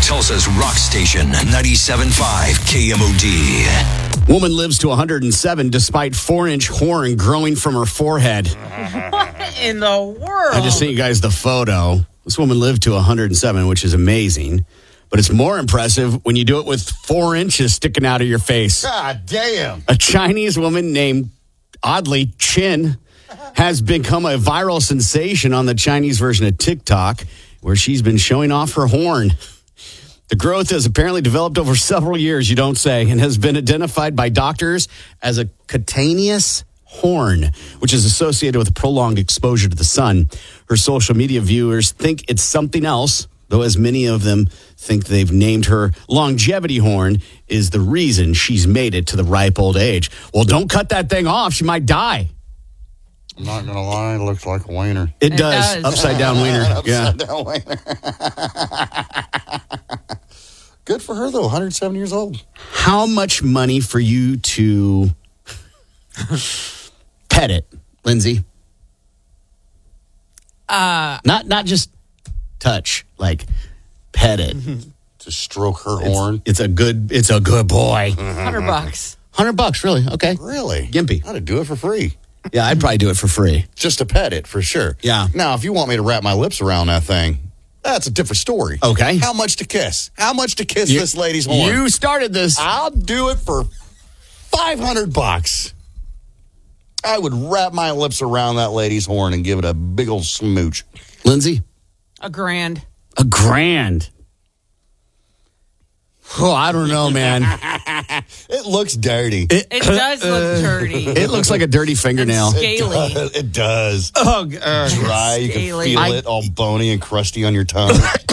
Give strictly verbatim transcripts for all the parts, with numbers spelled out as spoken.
Tulsa's rock station, ninety-seven point five K M O D. Woman lives to one hundred seven despite four-inch horn growing from her forehead. What in the world? I just sent you guys the photo. This woman lived to one hundred seven, which is amazing. But it's more impressive when you do it with four inches sticking out of your face. God damn. A Chinese woman named, oddly, Chin, has become a viral sensation on the Chinese version of TikTok, where she's been showing off her horn. The growth has apparently developed over several years, you don't say, and has been identified by doctors as a cutaneous horn, which is associated with prolonged exposure to the sun. Her social media viewers think it's something else, though as many of them think they've named her longevity horn is the reason she's made it to the ripe old age. Well, don't cut that thing off. She might die. I'm not going to lie. It looks like a wiener. It, It does. does. Upside down wiener. Upside Yeah. down wiener. Good for her, though. one hundred seven years old. How much money for you to pet it, Lindsay? Uh, Not not just touch, like pet it. To stroke her horn. It's a good. It's a good boy. hundred bucks. Hundred bucks, really? Okay. Really? Gimpy. I'd do it for free. Yeah, I'd probably do it for free. Just to pet it, for sure. Yeah. Now, if you want me to wrap my lips around that thing, that's a different story. Okay. How much to kiss? How much to kiss You- this lady's horn? You started this. I'll do it for five hundred bucks. I would wrap my lips around that lady's horn and give it a big old smooch. Lindsay, A grand. a grand. Oh, I don't know, man. It looks dirty. It, It does look dirty. it looks like a dirty fingernail. Scaly. It does. Oh, uh, Dry. You can Scaly. feel I- it all bony and crusty on your tongue.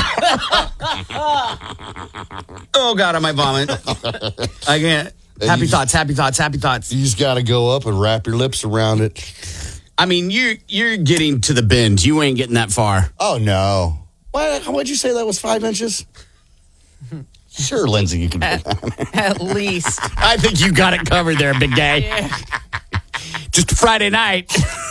oh God, I might vomit. I can't. Happy you- thoughts, happy thoughts, happy thoughts. You just got to go up and wrap your lips around it. I mean, you you're getting to the bend. You ain't getting that far. Oh, no. What? What'd you say that was five inches? Sure, Lindsay, you can do that. At least. I think you got it covered there, big guy. Yeah. Just a Friday night.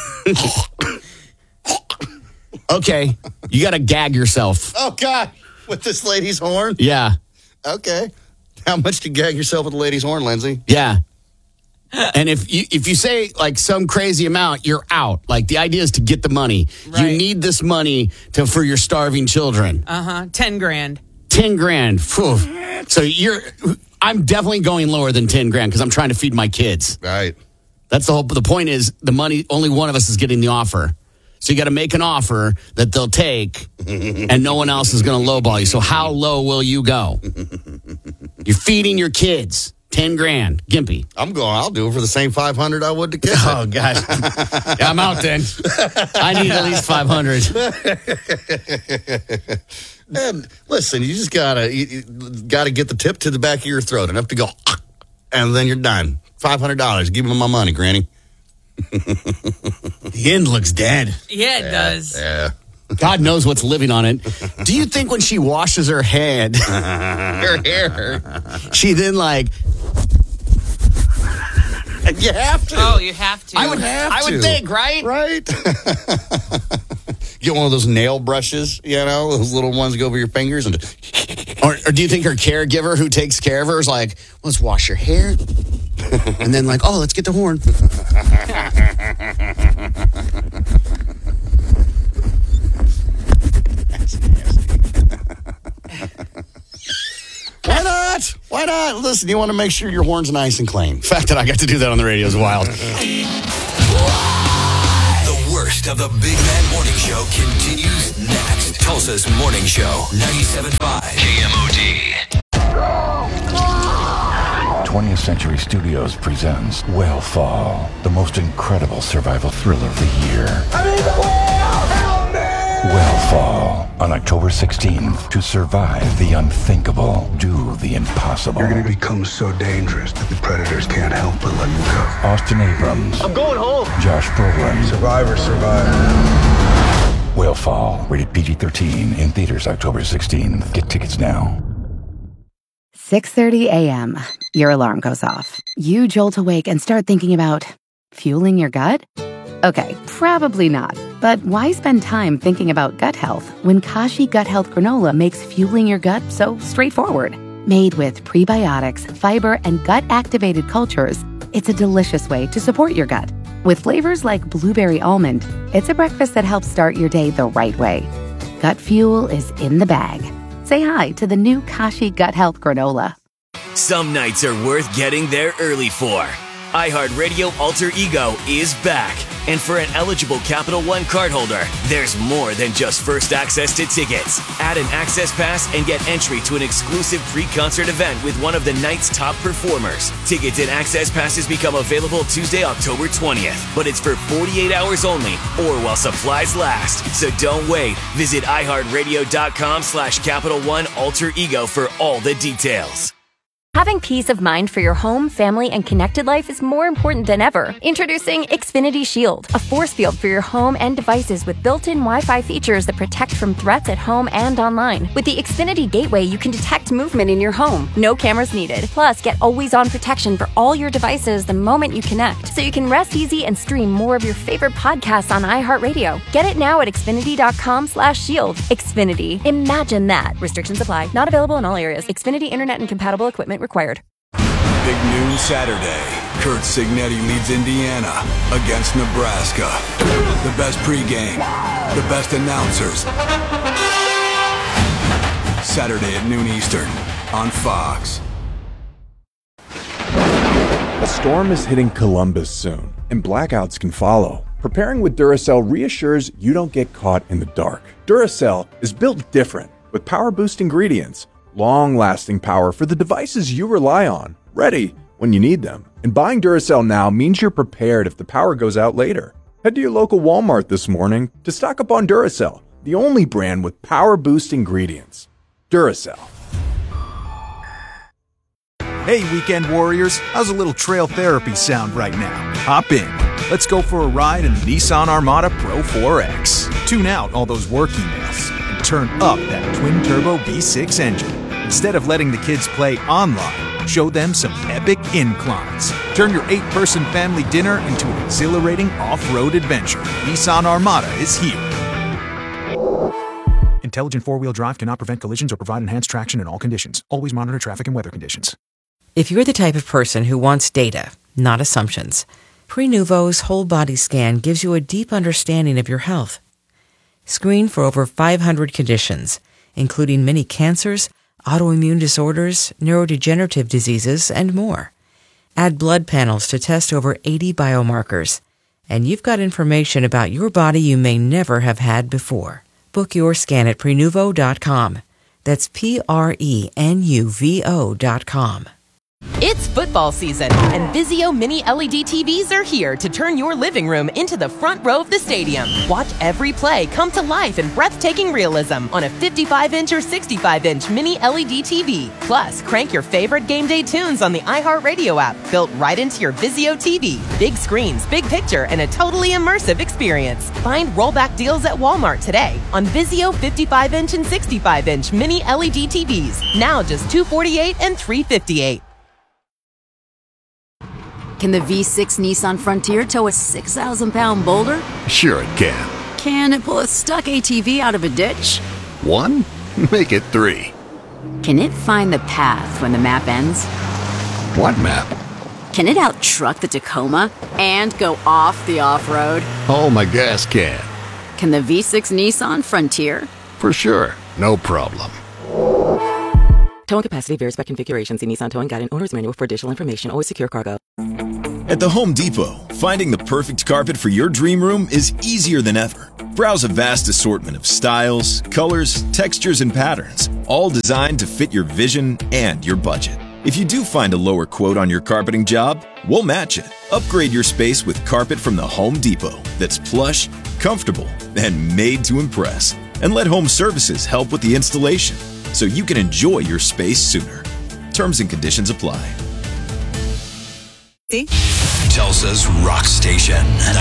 Okay, you got to gag yourself. Oh, God. With this lady's horn? Yeah, Okay. How much to gag yourself with a lady's horn, Lindsay? yeah. And if you if you say like some crazy amount, you're out. Like the idea is to get the money. You Right. need this money to for your starving children. Uh huh. Ten grand. Ten grand. Phew. So you're. I'm definitely going lower than ten grand because I'm trying to feed my kids. Right. That's the whole. The point is the money. Only one of us is getting the offer. So you got to make an offer that they'll take, and no one else is going to lowball you. So how low will you go? You're feeding your kids. Ten grand. Gimpy. I'm going, I'll do it for the same five hundred I would to kiss Oh, gosh. Yeah, I'm out then. I need at least five hundred. it. And listen, you just gotta you, you gotta get the tip to the back of your throat enough to go, "Ah," and then you're done. Five hundred dollars. Give me my money, Granny. The end looks dead. Yeah, it does. Yeah. God knows what's living on it. Do you think when she washes her head, her hair, she then like... You have to. Oh, you have to. I would have I would to. think, right? Right. Get one of those nail brushes, you know, those little ones that go over your fingers. And Or, or do you think her caregiver who takes care of her is like, let's wash your hair? And then like, oh, let's get the horn. Why not? Why not? Listen, you want to make sure your horn's nice and clean. The fact that I got to do that on the radio is wild. The worst of the Big Man Morning Show continues next. Tulsa's Morning Show, ninety-seven point five K M O D. twentieth Century Studios presents Whale the most incredible survival thriller of the year. I need the whale! Help me! Whale on October sixteenth. To survive the unthinkable, do the impossible. You're gonna become so dangerous that the predators can't help but let you go. Austin Abrams. I'm going home. Josh Brolin. Survivor, survivor. Whale rated P G thirteen in theaters October sixteenth. Get tickets now. six thirty a.m. Your alarm goes off. You jolt awake and start thinking about fueling your gut? Okay, probably not. But why spend time thinking about gut health when Kashi Gut Health Granola makes fueling your gut so straightforward? Made with prebiotics, fiber, and gut-activated cultures, it's a delicious way to support your gut. With flavors like blueberry almond, it's a breakfast that helps start your day the right way. Gut fuel is in the bag. Say hi to the new Kashi Gut Health Granola. Some nights are worth getting there early for. iHeartRadio Alter Ego is back. And for an eligible Capital One cardholder, there's more than just first access to tickets. Add an access pass and get entry to an exclusive pre-concert event with one of the night's top performers. Tickets and access passes become available Tuesday, October twentieth, but it's for forty-eight hours only or while supplies last. So don't wait. Visit iHeartRadio.com slash Capital One Alter Ego for all the details. Having peace of mind for your home, family, and connected life is more important than ever. Introducing Xfinity Shield, a force field for your home and devices with built-in Wi-Fi features that protect from threats at home and online. With the Xfinity Gateway, you can detect movement in your home. No cameras needed. Plus, get always-on protection for all your devices the moment you connect, so you can rest easy and stream more of your favorite podcasts on iHeartRadio. Get it now at Xfinity.com slash shield. Xfinity. Imagine that. Restrictions apply. Not available in all areas. Xfinity Internet and compatible equipment required. Big noon Saturday. Kurt Signetti leads Indiana against Nebraska. The best pregame, the best announcers. Saturday at noon Eastern on Fox. A storm is hitting Columbus soon, and blackouts can follow. Preparing with Duracell reassures you don't get caught in the dark. Duracell is built different with power boost ingredients. Long-lasting power for the devices you rely on, ready when you need them. And buying Duracell now means you're prepared if the power goes out later. Head to your local Walmart this morning to stock up on Duracell, the only brand with power boost ingredients. Duracell. Hey, weekend warriors, how's a little trail therapy sound right now? Hop in. Let's go for a ride in the Nissan Armada Pro four X. Tune out all those work emails and turn up that twin-turbo V six engine. Instead of letting the kids play online, show them some epic inclines. Turn your eight-person family dinner into an exhilarating off-road adventure. Nissan Armada is here. Intelligent four-wheel drive cannot prevent collisions or provide enhanced traction in all conditions. Always monitor traffic and weather conditions. If you're the type of person who wants data, not assumptions, Prenuvo's whole body scan gives you a deep understanding of your health. Screen for over five hundred conditions, including many cancers, autoimmune disorders, neurodegenerative diseases, and more. Add blood panels to test over eighty biomarkers, and you've got information about your body you may never have had before. Book your scan at Prenuvo dot com. That's P R E N U V O dot com. It's football season, and Vizio Mini L E D T Vs are here to turn your living room into the front row of the stadium. Watch every play come to life in breathtaking realism on a fifty-five inch or sixty-five inch Mini L E D T V. Plus, crank your favorite game day tunes on the iHeartRadio app, built right into your Vizio T V. Big screens, big picture, and a totally immersive experience. Find rollback deals at Walmart today on Vizio fifty-five inch and sixty-five inch Mini L E D T Vs. Now just two hundred forty-eight dollars and three hundred fifty-eight dollars. Can the V six Nissan Frontier tow a six thousand pound boulder? Sure it can. Can it pull a stuck A T V out of a ditch? One? Make it three. Can it find the path when the map ends? What map? Can it out-truck the Tacoma and go off the off-road? Oh, my gas can. Can the V six Nissan Frontier? For sure. No problem. Towing capacity varies by configuration. See Nissan Towing Guide and Owner's Manual for additional information. Always secure cargo. At the Home Depot, finding the perfect carpet for your dream room is easier than ever. Browse a vast assortment of styles, colors, textures, and patterns, all designed to fit your vision and your budget. If you do find a lower quote on your carpeting job, we'll match it. Upgrade your space with carpet from the Home Depot that's plush, comfortable, and made to impress. And let Home Services help with the installation so you can enjoy your space sooner. Terms and conditions apply. Tulsa's Rock Station,